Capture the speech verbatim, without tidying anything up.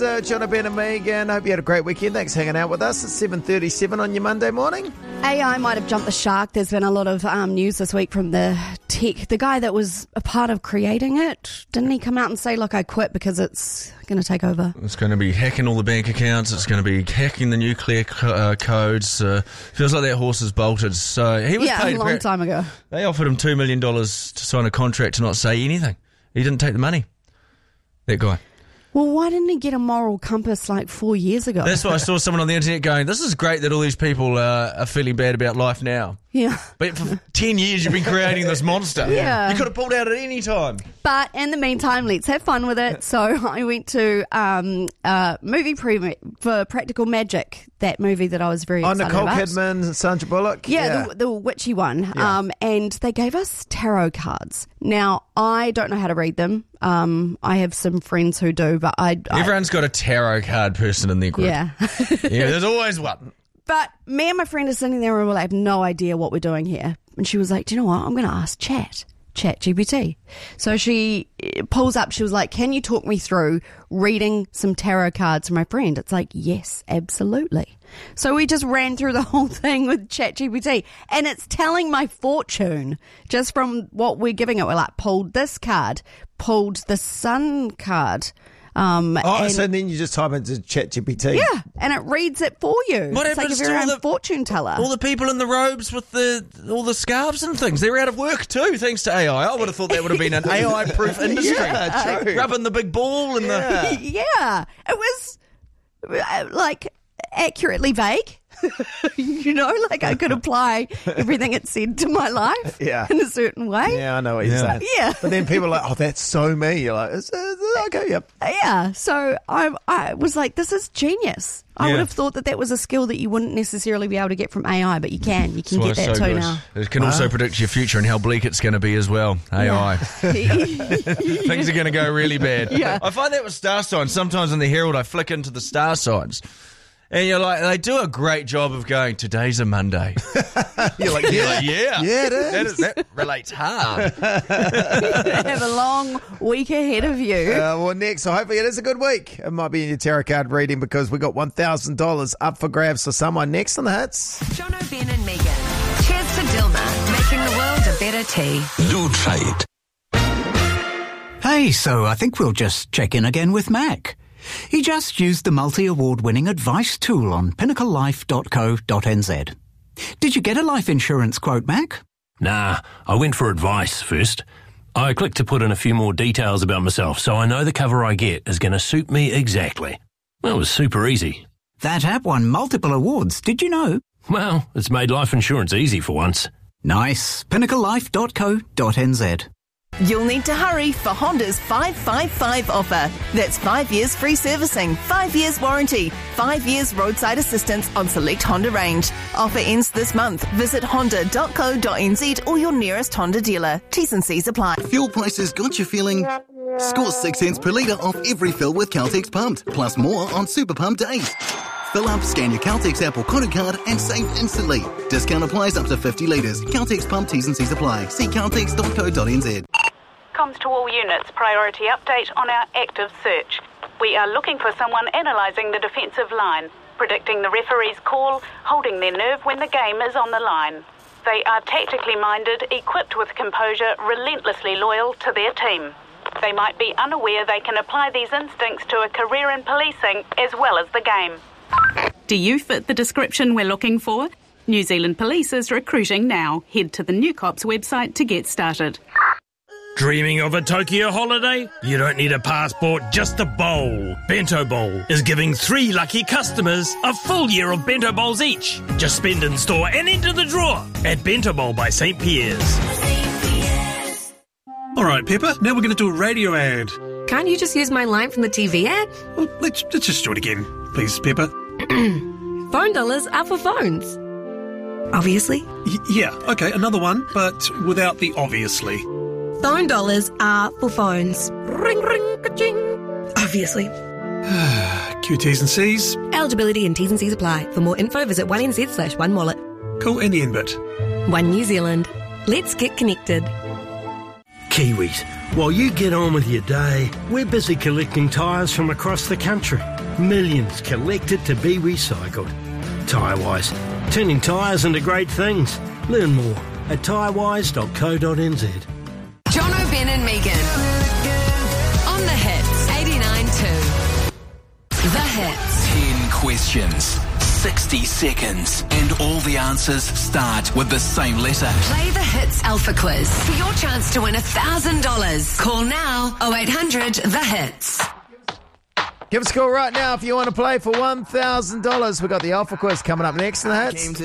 Uh, John, Ben and Megan, hope you had a great weekend. Thanks for hanging out with us. It's seven thirty-seven on your Monday morning. A I might have jumped the shark. There's been a lot of um, news this week from the tech. The guy that was a part of creating it, didn't he come out and say, look, I quit because it's going to take over? It's going to be hacking all the bank accounts. It's going to be hacking the nuclear co- uh, codes. Uh, feels like that horse is bolted. So he was yeah, paid a long time ago. They offered him two million dollars to sign a contract to not say anything. He didn't take the money, that guy. Well, why didn't he get a moral compass like four years ago? That's why I saw someone on the internet going, this is great that all these people uh, are feeling bad about life now. Yeah. But for ten years you've been creating this monster. Yeah. You could have pulled out at any time. But in the meantime, let's have fun with it. So I went to um, a movie premiere for Practical Magic, that movie that I was very Oh, excited Nicole about. Kidman and Sandra Bullock. Yeah, Yeah. The, the witchy one. Yeah. Um, and they gave us tarot cards. Now, I don't know how to read them. Um, I have some friends who do, but I... I Everyone's got a tarot card person in their group. yeah. Yeah, there's always one. But me and my friend are sitting there and we're like, have no idea what we're doing here. And she was like, do you know what? I'm going to ask Chat. Chat G P T. So she pulls up, she was like, can you talk me through reading some tarot cards for my friend? It's like, yes, absolutely. So we just ran through the whole thing with Chat G P T and it's telling my fortune just from what we're giving it. We're like, pulled this card, pulled the sun card. Um, Oh, and, so then you just type into ChatGPT. yeah, and it reads it for you. What it's like happens a to very all own the- fortune teller. All the people in the robes with the all the scarves and things, they're out of work too, thanks to A I. I would have thought that would have been an A I-proof industry. Yeah, true. Rubbing the big ball and the... Yeah, it was uh, like accurately vague. You know, like I could apply everything it said to my life Yeah. in a certain way. Yeah, I know what you're Yeah. saying. Yeah. But then people are like, oh, that's so me. You're like, it's, it's, okay, yep. Yeah, so I, I was like, this is genius. I Yeah. would have thought that that was a skill that you wouldn't necessarily be able to get from A I, but you can. You can That's why get that it's so too good. now. It can also predict your future and how bleak it's going to be as well. A I. Things are going to go really bad. Yeah. I find that with star signs. Sometimes in the Herald, I flick into the star signs. And you're like, they do a great job of going, today's a Monday. You're like, You're yeah. like, yeah. Yeah, it is. That, is, that relates hard. Have a long week ahead of you. Uh, well, next, so hopefully it is a good week. It might be in your tarot card reading because we got one thousand dollars up for grabs for someone next on the hits. John O'Ben and Megan. Cheers to Dilma, making the world a better tea. Do try it. Hey, so I think we'll just check in again with Mac. He just used the multi-award-winning advice tool on pinnacle life dot co dot n z. Did you get a life insurance quote, Mac? Nah, I went for advice first. I clicked to put in a few more details about myself so I know the cover I get is going to suit me exactly. Well, it was super easy. That app won multiple awards, did you know? Well, it's made life insurance easy for once. Nice. pinnacle life dot co dot n z. You'll need to hurry for Honda's five five five offer. That's five years free servicing, five years warranty, five years roadside assistance on select Honda range. Offer ends this month. Visit honda dot co dot n z or your nearest Honda dealer. T's and C's apply. Fuel prices got you feeling... Score six cents per litre off every fill with Caltex Pumped, plus more on Super Pump days. Fill up, scan your Caltex app or Kodu card and save instantly. Discount applies up to fifty litres. Caltex Pump T's and C's apply. See caltex dot co dot n z. Comms to all units, priority update on our active search. We are looking for someone analysing the defensive line, predicting the referee's call, holding their nerve when the game is on the line. They are tactically minded, equipped with composure, relentlessly loyal to their team. They might be unaware they can apply these instincts to a career in policing as well as the game. Do you fit the description we're looking for? New Zealand Police is recruiting now. Head to the New Cops website to get started. Dreaming of a Tokyo holiday? You don't need a passport, just a bowl. Bento Bowl is giving three lucky customers a full year of Bento Bowls each. Just spend in store and enter the draw at Bento Bowl by Saint Pierre's. All right, Pepper, now we're going to do a radio ad. Can't you just use my line from the T V ad? Well, let's, let's just do it again, please, Pepper. Phone dollars are for phones. Obviously. Y- yeah, okay, another one, but without the obviously. Phone dollars are for phones. Ring, ring, ka-ching. Obviously. Q T's and C's. Eligibility and T's and C's apply. For more info, visit one n z slash one wallet. Cool, and the end bit. One New Zealand. Let's get connected. Kiwis, While you get on with your day, we're busy collecting tyres from across the country. Millions collected to be recycled. Tyrewise, turning tyres into great things. Learn more at tyrewise dot co dot n z. John O'Ben and Megan. On the Hits, eighty-nine two. The Hits. ten questions, sixty seconds, and all the answers start with the same letter. Play the Hits Alpha Quiz for your chance to win one thousand dollars. Call now oh eight hundred the hits. Give us a call right now if you want to play for one thousand dollars. We've got the Alpha Quiz coming up next in the Hits.